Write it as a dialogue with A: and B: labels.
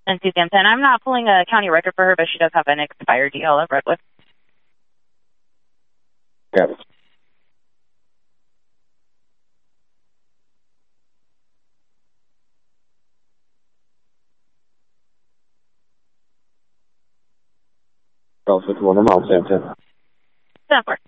A: And Suzanne 10. I'm not pulling a county record for her, but she does have an expired DL of Redwood.
B: Got it. Charles 51, I'm on Sam 10.
A: 10-4.